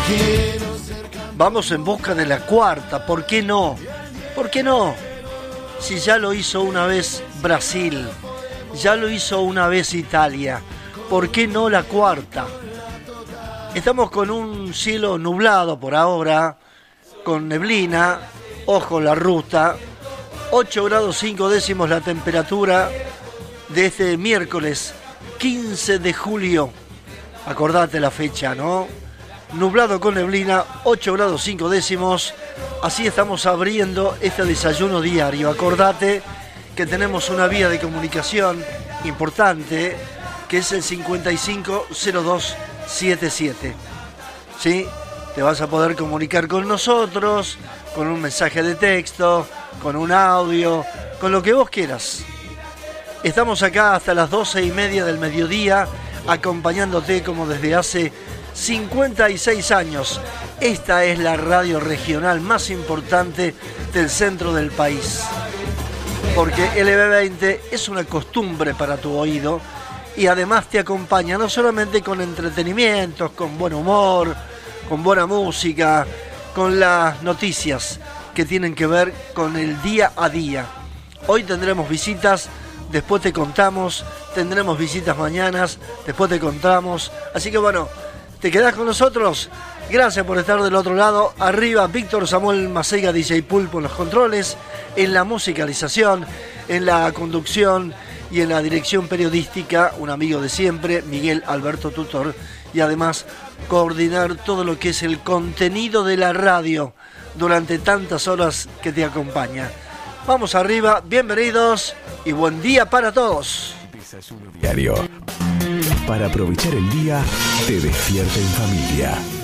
Vamos en busca de la cuarta, ¿por qué no? ¿Por qué no? Si ya lo hizo una vez Brasil, ya lo hizo una vez Italia, ¿por qué no la cuarta? Estamos con un cielo nublado por ahora, con neblina, ojo la ruta, 8 grados 5 décimos la temperatura de este miércoles 15 de julio. Acordate la fecha, ¿no? Nublado con neblina, 8 grados 5 décimos. Así estamos abriendo este desayuno diario. Acordate que tenemos una vía de comunicación importante, que es el 550277. ¿Sí? Te vas a poder comunicar con nosotros, con un mensaje de texto, con un audio, con lo que vos quieras. Estamos acá hasta las 12:30 del mediodía, acompañándote como desde hace 56 años. Esta es la radio regional más importante del centro del país. Porque LB20 es una costumbre para tu oído y además te acompaña no solamente con entretenimientos, con buen humor, con buena música, con las noticias que tienen que ver con el día a día. Hoy tendremos visitas, después te contamos, tendremos visitas mañanas, después te contamos. Así que bueno, ¿te quedás con nosotros? Gracias por estar del otro lado. Arriba, Víctor Samuel Maceiga, DJ Pulpo en los controles, en la musicalización, en la conducción y en la dirección periodística, un amigo de siempre, Miguel Alberto Tutor, y además coordinar todo lo que es el contenido de la radio durante tantas horas que te acompaña. Vamos arriba, bienvenidos y buen día para todos. Desayuno diario. Para aprovechar el día, te despierta en familia.